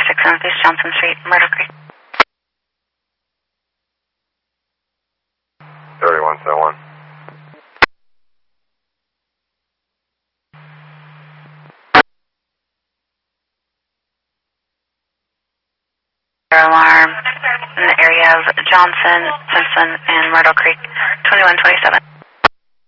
26 Northeast Johnson Street, Myrtle Creek. 3171. Alarm in the area of Johnson, Simpson, and Myrtle Creek, 2127.